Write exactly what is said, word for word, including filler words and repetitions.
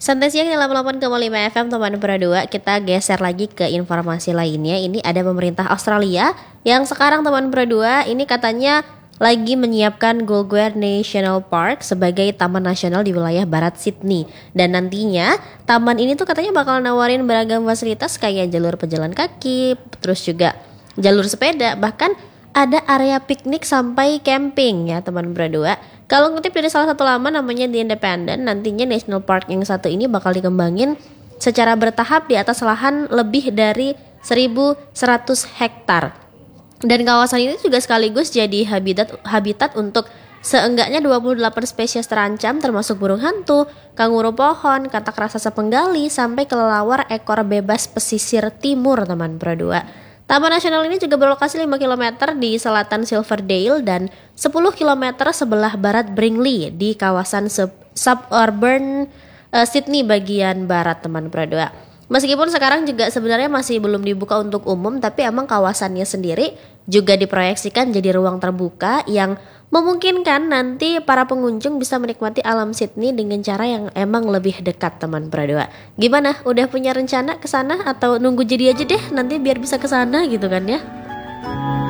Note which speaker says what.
Speaker 1: Santai siang di delapan puluh delapan koma lima F M teman berdua. Kita geser lagi ke informasi lainnya. Ini ada pemerintah Australia yang sekarang teman berdua ini katanya lagi menyiapkan Goulburn National Park sebagai taman nasional di wilayah barat Sydney. Dan nantinya taman ini tuh katanya bakal nawarin beragam fasilitas kayak jalur pejalan kaki, terus juga jalur sepeda, bahkan ada area piknik sampai camping ya teman berdua. Kalau ngutip dari salah satu laman namanya The Independent, nantinya National Park yang satu ini bakal dikembangin secara bertahap di atas lahan lebih dari seribu seratus hektar. Dan kawasan ini juga sekaligus jadi habitat habitat untuk seenggaknya dua puluh delapan spesies terancam termasuk burung hantu, kanguru pohon, katak raksasa penggali, sampai kelelawar ekor bebas pesisir timur teman berdua. Taman nasional ini juga berlokasi lima kilometer di selatan Silverdale dan sepuluh kilometer sebelah barat Bringley di kawasan sub- suburban uh, Sydney bagian barat teman berdua. Meskipun sekarang juga sebenarnya masih belum dibuka untuk umum, tapi emang kawasannya sendiri juga diproyeksikan jadi ruang terbuka yang memungkinkan nanti para pengunjung bisa menikmati alam Sydney dengan cara yang emang lebih dekat teman berdua. Gimana? Udah punya rencana ke sana atau nunggu jadi aja deh nanti biar bisa ke sana gitu kan ya?